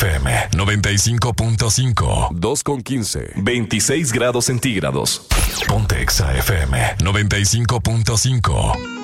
FM 95.5. 2:15. 26 grados centígrados. Ponte Exa FM 95.5.